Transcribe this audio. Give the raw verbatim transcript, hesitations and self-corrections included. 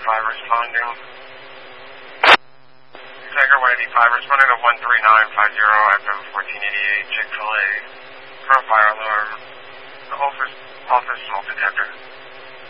eighty-five responding. Tiger one eighty-five responding to one three nine five zero F M fourteen eighty-eight Chick-fil-A. Current fire alarm. The office, office smoke detector.